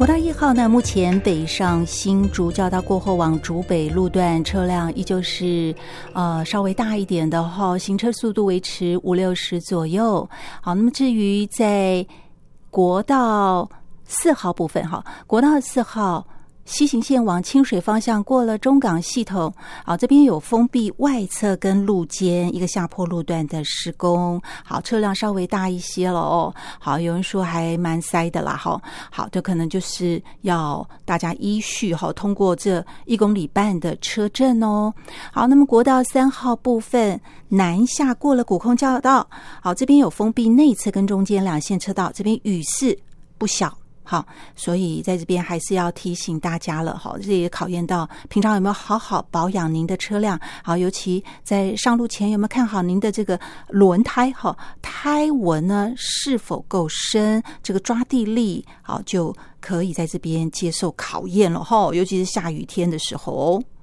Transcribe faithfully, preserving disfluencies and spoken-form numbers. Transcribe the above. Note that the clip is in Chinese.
国道一号呢，目前北上新竹交道过后往竹北路段车辆依旧是呃稍微大一点的哈，行车速度维持五六十左右。好，那么至于在国道四号部分哈，国道四号西行线往清水方向过了中港系统，好，这边有封闭外侧跟路肩一个下坡路段的施工，好，车辆稍微大一些了哦。好，有人说还蛮塞的啦哈。好，这可能就是要大家依序哈通过这一公里半的车阵哦。好，那么国道三号部分南下过了古空交流道，好，这边有封闭内侧跟中间两线车道，这边雨势不小。好，所以在这边还是要提醒大家了，好，这也考验到平常有没有好好保养您的车辆，好，尤其在上路前有没有看好您的这个轮胎，好，胎纹呢是否够深，这个抓地力，好，就可以在这边接受考验了，尤其是下雨天的时候哦。